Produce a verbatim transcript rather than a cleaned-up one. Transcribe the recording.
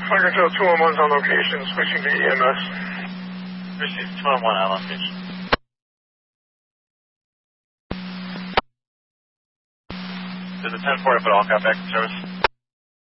Tigertail two one one's on location, switching to E M S. Received two one one on location. There's a ten four to put all cop back in service.